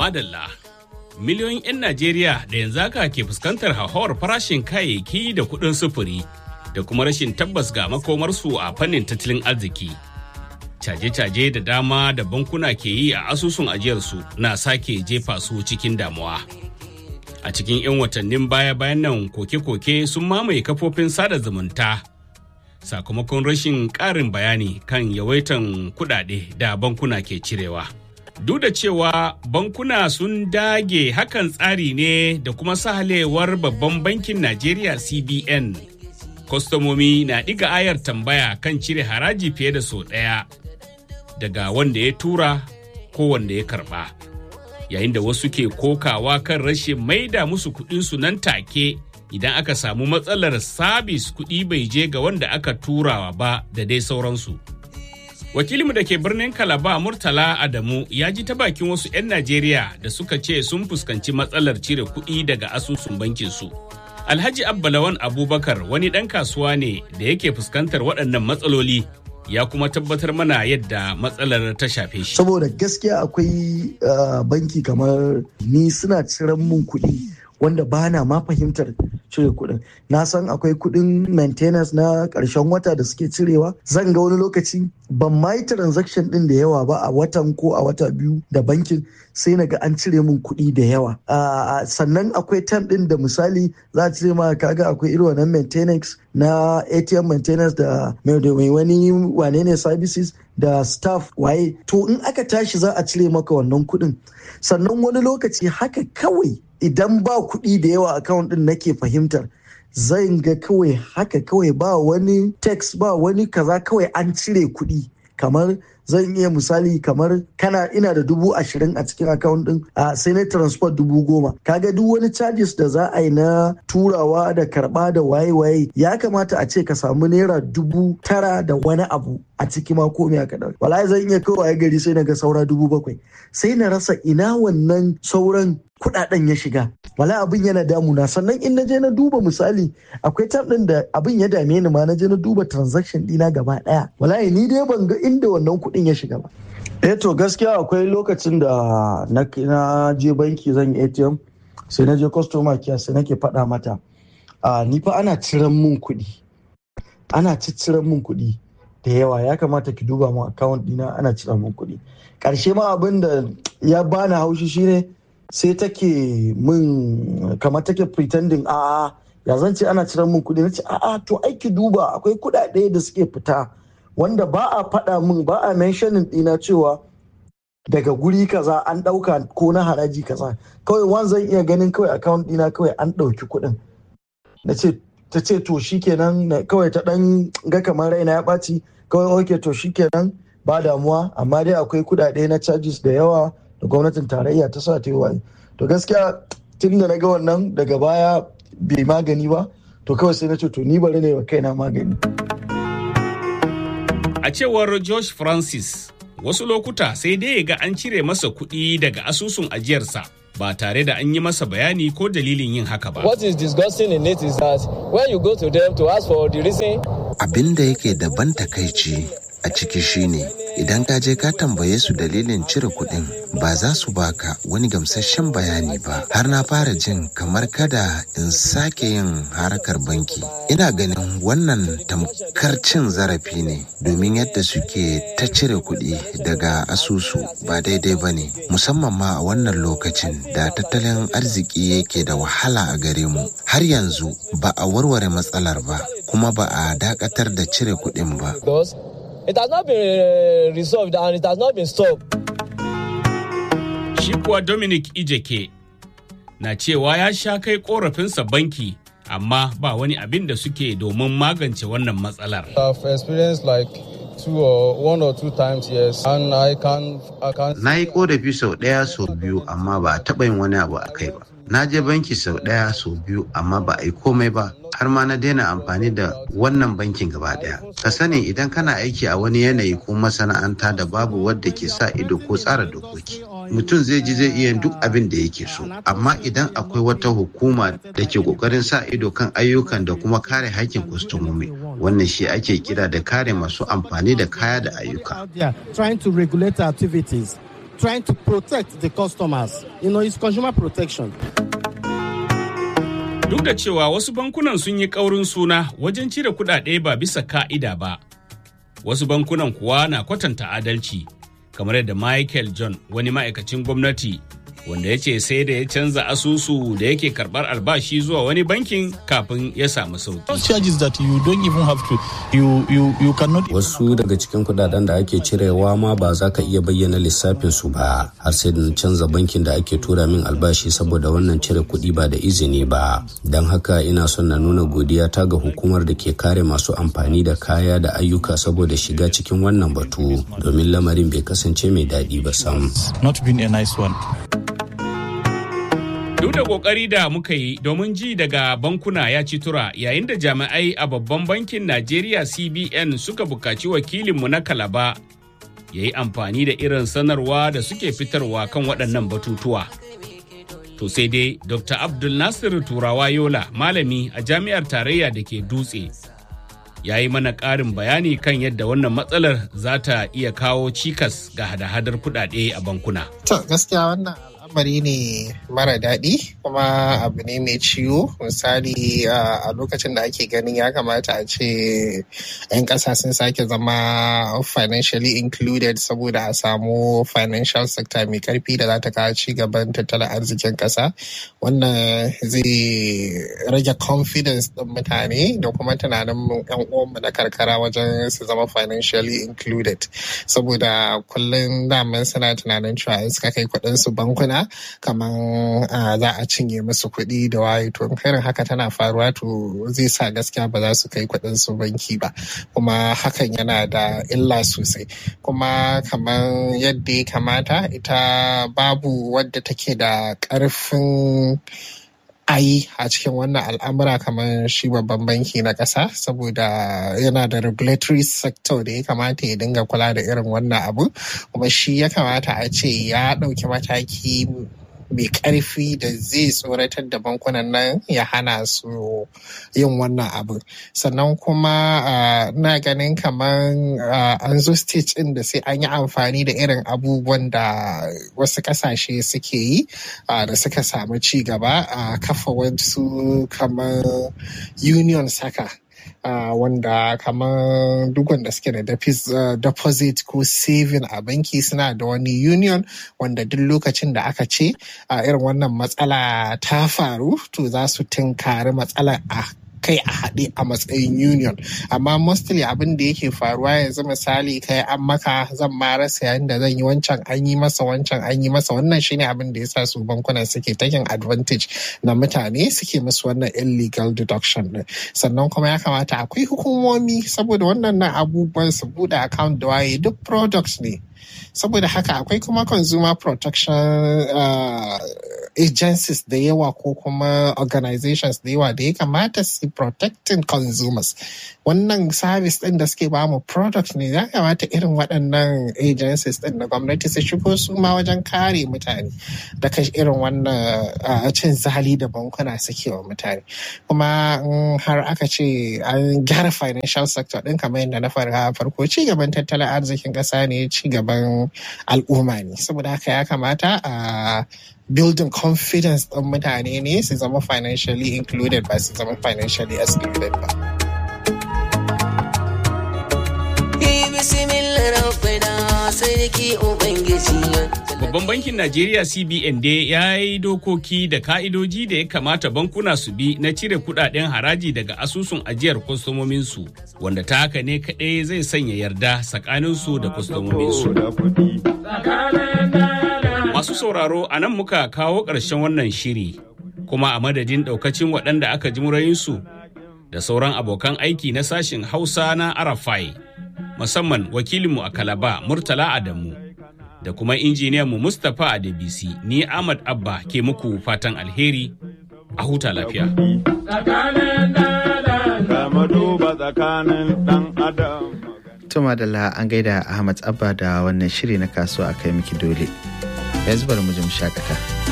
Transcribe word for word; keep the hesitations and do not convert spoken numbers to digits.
Madalla. Miliyoyin 'yan Najeriya da yanzu haka ke fuskantar hauhawar farashin kayayyaki da kuɗin sufuri da kuma rashin tabbas ga makomarsu a fannin tattalin arziki. Caje-caje da dama da bankuna ke yi a asusun ajiyarsu na sake jefa su cikin damuwa. A cikin 'yan watannin baya-bayan nan koke-koke sun mamaye kafofin sada zumunta sakamakon rashin ƙarin bayani kan yawaitan kuɗaɗe da bankuna ke cirewa. Duk da cewa bankuna sun dage hakan tsari ne da kuma sahalewar babban bankin Najeriya C B N. Kwastomomi na ɗiga ayar tambaya kan cire haraji fiye da sau ɗaya daga wanda ya tura ko wanda ya karɓa. Yayin da wasu ke kokawa kan rashin maida musu kuɗinsu nan take idan aka samu matsalar sabis kuɗi bai je ga wanda aka turawa ba da dai sauransu. Wakilinmu da ke birnin Kalaba Murtala Adamu ya ji ta bakin wasu 'yan Najeriya da suka ce sun fuskanci matsalar cire kuɗi daga asusun bankinsu. Alhaji Abbalawan Abubakar wani ɗan kasuwa ne da yake fuskantar waɗannan matsaloli ya kuma tabbatar mana yadda matsalar ta shafe shi. Saboda gaskiya akwai uh, banki kamar ni suna ciran mun kuɗi wanda ba na ma fahimtar cire kuɗin. Na san akwai kuɗin maintenance na ƙarshen wata da suke cirewa. Zan ga wani lokaci ban ma yi transaction ɗin da yawa ba a watan ko a wata biyu da bankin sai na ga an cire min kuɗi da yawa. Uh, sannan akwai time ɗin da misali za a cire ma kaga akwai irin wannan maintenance na A T M maintenance da mai wani wane ne services da staff waye. To in aka tashi za a cire maka wannan kuɗin. Sannan wani lokaci haka kawai idan ba kuɗi da yawa account ɗin nake fahimtar zan ga kawai haka kawai ba wani text ba wani kaza kawai an cire kuɗi kamar zan iya misali kamar kana ina da dubu ashirin a cikin account ɗin a sai na transport dubu goma kaga duk wani charges da za a yi na turawa da karɓa da waye-waye ya kamata a ce ka samu naira dubu tara da wani abu a ciki ma ko me aka dauki wallahi zan iya kawai gari sai na ga saura dubu bakwai sai na rasa ina wannan sauran kudaden ya shiga wala abin yana damuna sannan in naje na duba misali akwai tab din da abin ya dame ni ma naje na duba transaction dina gaba daya wallahi ni dai ban ga inda wannan kudin ya shiga ba eh to gaskiya akwai lokacin da na, na je banki zan yi A T M sai na je customer care sai nake faɗa mata a ni fa ana ciran mun kuɗi ana cicciran mun kuɗi da yawa ya kamata ki duba mu account dina ana ciran mun kuɗi karshe ma abin da ya bani haushi shine sai take min kamar take pretending a ya zan ce ana ciran min kuɗi nace a'a to aiki duba akwai kuɗaɗe da suke fita wanda ba a faɗa min ba a mentioning ɗina cewa daga guri kaza an ɗauka ko na haraji kaza kawai wan zan iya ganin kawai account ɗina kawai an ɗauki kuɗin nace ta ce to shikenan kawai ta ɗan ga kamar raina ya ɓaci kawai okay to shikenan ba damuwa amma dai akwai kuɗaɗe na charges da yawa da gwamnatin tarayya ta sa ta yi waye to gaskiya tun da na ga wannan daga baya bai magani ba to kawai sai na ce to ni bari ne wa kaina magani. A cewar Josh Francis wasu lokuta sai dai ga an cire masa kuɗi daga asusun ajiyarsa ba tare da an yi masa bayani ko dalilin yin haka ba. What is disgusting in it is that when you go to them to ask for the reason. Abin da yake daban takaici a ciki shine idan ka je ka tambaye su dalilin cire kuɗin ba za su baka wani gamsasshen bayani ba har na fara jin kamar kada in sake yin harakar banki ina ganin wannan tamkar cin zarafi ne domin yadda suke ta cire kuɗi daga asusu ba daidai ba ne musamman ma a wannan lokacin da tattalin arziki yake da wahala a gare mu har yanzu ba a warware matsalar ba kuma ba a dakatar da cire kuɗin ba. It has not been resolved and it has not been stopped. Shi kuwa Dominic Ijeke na cewa ya sha kai korafinsa banki amma ba wani abin da suke domin magance wannan matsalar. I've experienced like two or one or two times yes and I can I can Na yi korafi sau ɗaya sau biyu amma ba a taɓa yin wani abu a kai ba. Na je banki sau ɗaya sau biyu amma ba a yi komai ba. Har ma na daina amfani da wannan bankin gaba daya. Ka sani idan kana aiki a wani yanayi ko masana'anta da babu wadda ke sa ido ko tsara dokoki. Mutum zai ji zai iya duk abin da yake so. Amma idan akwai wata hukuma da ke kokarin sa ido kan ayyukan da kuma kare haƙƙin kwastomomi, wannan shi ake kira da kare masu amfani da kaya da ayyuka. trying to protect the customers. You know, it's consumer protection. Duk da cewa wasu bankunan sun yi ƙaurin suna wajen cire kuɗaɗe ba bisa ka'ida ba, wasu bankunan kuwa na kwatanta adalci, kamar yadda Michael John, wani ma'aikacin gwamnati, wanda ya ce sai da ya canza asusu da yake karɓar albashi zuwa wani bankin kafin ya samu sauki. Wasu daga cikin kudaden da ake cirewa ma ba za ka iya bayyana lissafin su ba, har sai da na canza bankin da ake tura min albashi saboda wannan cire kuɗi ba da izini ba. Don haka ina son na nuna godiya ta ga hukumar da ke kare masu amfani da kaya da ayyuka saboda shiga cikin wannan batu, domin lamarin bai kasance mai daɗi ba sam. Not been a nice one. Duk da ƙoƙari da muka yi domin ji daga bankuna ya ci tura, yayin da jami'ai a babban bankin Najeriya C B N suka buƙaci wakilinmu na Kalaba ya yi amfani da irin sanarwa da suke fitarwa kan waɗannan batutuwa. To sai dai Doctor Abdul Nasir Turawa Yola, malami a jami'ar tarayya da ke Dutse, ya yi mana ƙarin bayani kan yadda wannan matsalar za ta iya kawo cikas ga hada-hadar kuɗaɗe a bankuna. To gaskiya wannan al'amari ne mara daɗi kuma abu ne mai ciwo. Misali a lokacin da ake ganin ya kamata a ce 'yan ƙasa sun sake zama financially included saboda a samu financial sector mai ƙarfi da za ta kawo ci gaban tattalin arzikin ƙasa. Wannan zai rage confidence ɗin mutane da kuma tunanin 'yan uwanmu na karkara wajen su zama financially included, saboda kullum daman suna tunanin cewa in suka kai kuɗin su bankuna kamar za a cinye musu kuɗi da waye. To irin haka tana faruwa to zai sa gaskiya ba za su kai kuɗin su banki ba, kuma hakan yana da illa sosai. Kuma kamar yadda ya kamata, ita babu wadda take da ƙarfin ayi a cikin wannan al'amura kamar shi babban banki na ƙasa, saboda yana da regulatory sector da ya kamata ya dinga kula da irin wannan abu, kuma shi ya kamata a ce ya ɗauki mataki mai ƙarfi da zai tsoratar da bankunan nan ya hana su yin wannan abu. Sannan kuma na ganin kamar an zo stage ɗin da sai an yi amfani da irin abubuwan da wasu ƙasashe suke yi da suka samu ci gaba, a kafa wasu kamar union saka. Uh, wanda kamar duk wanda suke da uh, deposit ko saving a banki suna da wani union wanda duk lokacin da aka ce uh, irin wannan matsala ta faru to za su tunkari matsala a kai a haɗe a matsayin union. Amma mostly abin da yake faruwa yanzu, misali kai an maka zan ma rasa yayin da zan yi wancan, an yi masa wancan, an yi masa wannan, shine abin da yasa su bankunan suke taking advantage na mutane, suke musu wannan illegal deduction din. Sannan kuma ya kamata akwai hukumomi, saboda wannan na abubuwan su buɗe account da waye duk products ne. Saboda haka akwai kuma consumer protection uh, agencies da yawa ko kuma organizations da yawa da ya kamata su protecting consumers. Wannan service ɗin da suke ba mu product ne, ya kamata irin waɗannan agencies ɗin na gwamnati su shigo su ma wajen kare mutane daga irin wannan cin zali da bankuna suke wa mutane. Kuma in har aka ce an gyara financial sector ɗin kamar yadda na farko, ci gaban tattalin arzikin ƙasa ne, ci gaban al'umma ne. Saboda haka ya kamata a building confidence ɗin mutane ne su zama financially included ba su zama financially excluded ba. Babban bankin Najeriya C B N dai ya yi dokoki da ka'idoji da ya kamata bankuna su bi na cire kudaden haraji daga asusun ajiyar kwastomominsu, wanda ta haka ne kaɗai zai sanya yarda tsakaninsu da kwastomominsu. Masu sauraro, a nan muka kawo ƙarshen wannan shiri, kuma a madadin ɗaukacin waɗanda aka ji murayinsu da sauran abokan aiki na sashin Hausa na Arafai, musamman wakilinmu a Kalaba Murtala Adamu, da kuma injiniyanmu Mustapha Adebisi, ni Ahmad Abba ke muku fatan alheri, a huta lafiya. Tuma da an gaida Ahmad Abba da wannan shiri na kasuwa a kai miki dole. Yanzu bari mu ji mu shakata.